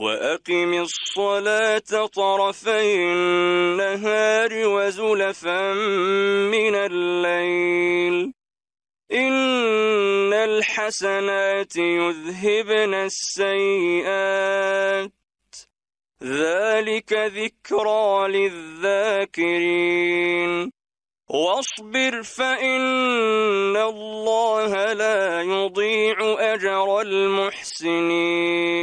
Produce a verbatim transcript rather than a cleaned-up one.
وأقم الصلاة طرفي النهار وزلفا من الليل إن الحسنات يذهبن السيئات ذلك ذكرى للذاكرين واصبر فإن الله لا يضيع أجر المحسنين